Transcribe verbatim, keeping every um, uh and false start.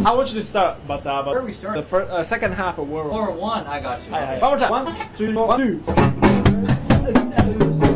I want you to start, but uh, but Where are we starting? the first, uh, second half of World War War One, I got you. One. Okay. One more time. One, two, one, two.